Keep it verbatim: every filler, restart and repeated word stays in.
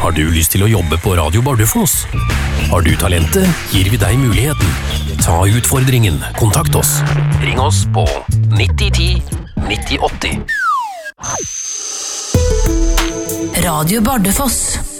Har du lyst til å jobbe på Radio Bardufoss? Har du talentet, gir vi deg muligheten. Ta utfordringen. Kontakt oss. Ring oss på nitti ti nitti åtti. Radio Bardufoss.